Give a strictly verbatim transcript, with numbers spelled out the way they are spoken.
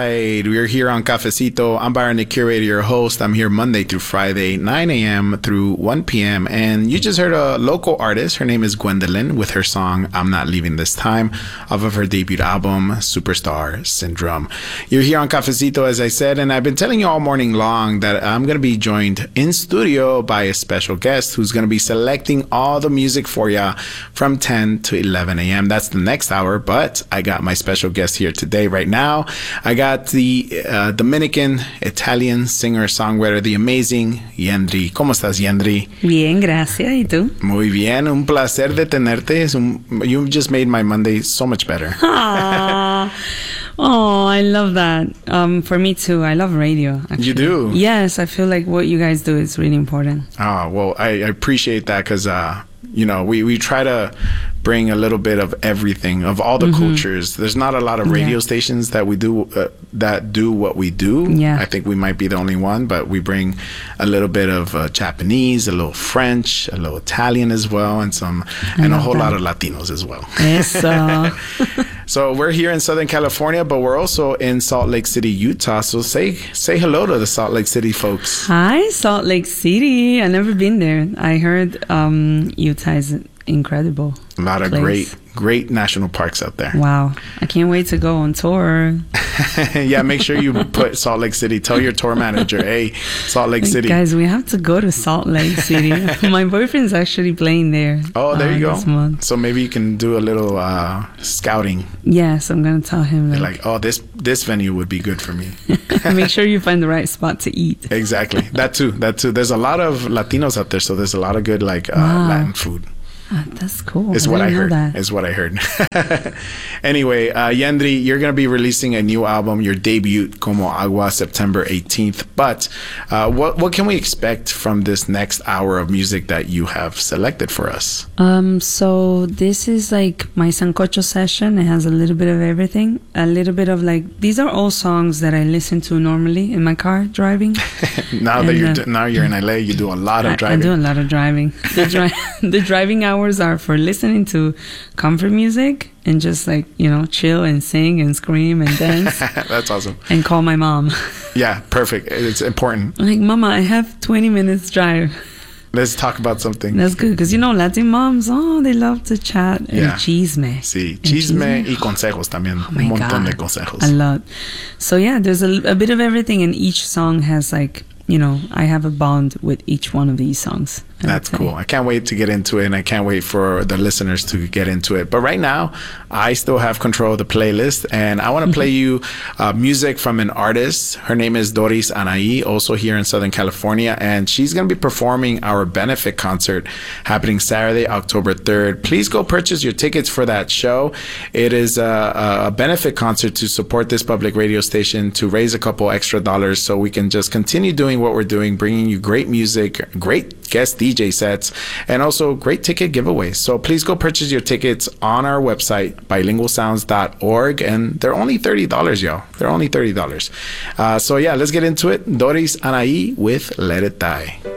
right. We're here on Cafecito. I'm Byron, the curator, your host. I'm here Monday through Friday, nine a.m. through one p.m. And you just heard a local artist. Her name is Gwendolyn with her song, I'm Not Leaving This Time, off of her debut album, Superstar Syndrome. You're here on Cafecito, as I said, and I've been telling you all morning long that I'm going to be joined in studio by a special guest who's going to be selecting all the music for you from ten to eleven a.m. That's the next hour, but I got my special guest here today, right now. I got the uh, Dominican Italian singer-songwriter, the amazing Yendri. ¿Cómo estás, Yendri? Bien, gracias. ¿Y tú? Muy bien. Un placer de tenerte. Es un, you just made my Monday so much better. Aww. Oh, I love that. Um, for me too. I love radio, actually. You do? Yes, I feel like what you guys do is really important. Oh, well, I, I appreciate that because, uh, you know, we, we try to bring a little bit of everything, of all the mm-hmm. cultures. There's not a lot of radio yeah. stations that we do uh, that do what we do. Yeah. I think we might be the only one, but we bring a little bit of uh, Japanese, a little French, a little Italian as well, and some I and a whole that. lot of Latinos as well. Eso. So we're here in Southern California, but we're also in Salt Lake City, Utah. So say say hello to the Salt Lake City folks. Hi, Salt Lake City. I've never been there. I heard um, Utah is incredible. A lot of place. great, great national parks out there. Wow. I can't wait to go on tour. Yeah, make sure you put Salt Lake City. Tell your tour manager, hey, Salt Lake City. Guys, we have to go to Salt Lake City. My boyfriend's actually playing there. Oh, there uh, you go. This month. So maybe you can do a little uh, scouting. Yes, I'm going to tell him. Like, like, oh, this this venue would be good for me. Make sure you find the right spot to eat. Exactly. That too. That too. There's a lot of Latinos out there, so there's a lot of good like uh, wow. Latin food. Ah, that's cool. Is I what I know heard. That. Is what I heard. Anyway, uh, Yendri, you're going to be releasing a new album, your debut, Como Agua, September eighteenth. But uh, what what can we expect from this next hour of music that you have selected for us? Um, so this is like my sancocho session. It has a little bit of everything. A little bit of like, these are all songs that I listen to normally in my car driving. now and, that you're uh, now you're in L A, you do a lot of I, driving. I do a lot of driving. The, dri- the driving hours are for listening to comfort music and just like, you know, chill and sing and scream and dance. That's awesome. And call my mom. Yeah, perfect. It's important. I'm like, Mama, I have twenty minutes drive. Let's talk about something. That's good, because you know, Latin moms, oh, they love to chat and yeah. chisme. Sí, chisme, chisme y consejos también. Oh my Un montón God. de consejos. A lot. So yeah, there's a, a bit of everything, and each song has like, you know, I have a bond with each one of these songs. That's cool. I can't wait to get into it, and I can't wait for the listeners to get into it. But right now, I still have control of the playlist, and I want to play you uh, music from an artist. Her name is Doris Anaí, also here in Southern California, and she's going to be performing our benefit concert happening Saturday, October third. Please go purchase your tickets for that show. It is a, a benefit concert to support this public radio station, to raise a couple extra dollars so we can just continue doing what we're doing, bringing you great music, great guest D J sets, and also great ticket giveaways. So please go purchase your tickets on our website, bilingual sounds dot org, and they're only thirty dollars, y'all. They're only thirty dollars. Uh, so yeah, let's get into it. Doris Anaí with Let It Die.